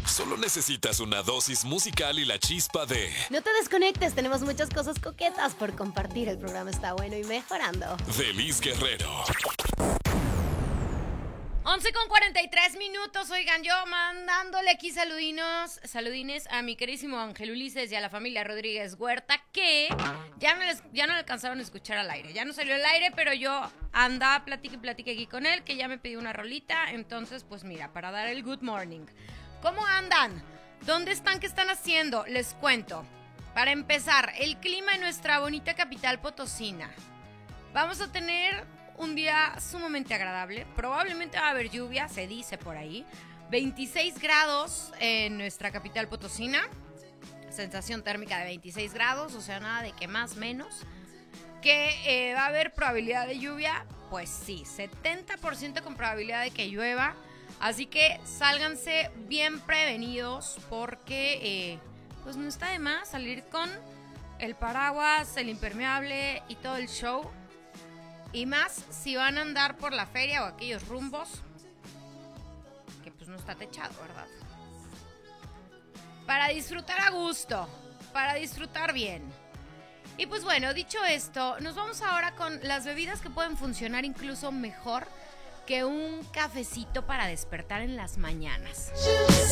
Solo necesitas una dosis musical y la chispa de No te desconectes, tenemos muchas cosas coquetas por compartir. El programa está bueno y mejorando. Delis Guerrero. 11:43. Oigan, yo mandándole aquí saludines a mi querísimo Ángel Ulises y a la familia Rodríguez Huerta, que ya no le alcanzaron a escuchar al aire. Ya no salió al aire, pero yo andaba platique aquí con él, que ya me pidió una rolita. Entonces, pues mira, para dar el good morning. ¿Cómo andan? ¿Dónde están? ¿Qué están haciendo? Les cuento. Para empezar, el clima en nuestra bonita capital potosina. Vamos a tener un día sumamente agradable. Probablemente va a haber lluvia, se dice por ahí. 26 grados en nuestra capital potosina. Sensación térmica de 26 grados, o sea, nada de que más, menos. Que va a haber probabilidad de lluvia, pues sí, 70% con probabilidad de que llueva. Así que sálganse bien prevenidos porque pues no está de más salir con el paraguas, el impermeable y todo el show. Y más si van a andar por la feria o aquellos rumbos que pues no está techado, ¿verdad? Para disfrutar a gusto, para disfrutar bien. Y pues bueno, dicho esto, nos vamos ahora con las bebidas que pueden funcionar incluso mejor que un cafecito para despertar en las mañanas.